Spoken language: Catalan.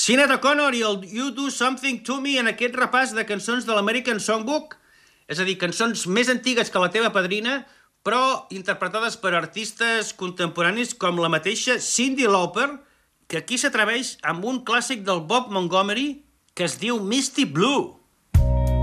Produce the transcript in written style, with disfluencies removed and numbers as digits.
Sinead O'Connor i el You Do Something To Me en aquest repàs de cançons de l'American Songbook, és a dir, cançons més antigues que la teva padrina, però interpretades per artistes contemporanis com la mateixa Cyndi Lauper, que aquí s'atreveix amb un clàssic del Bob Montgomery que es diu Misty Blue.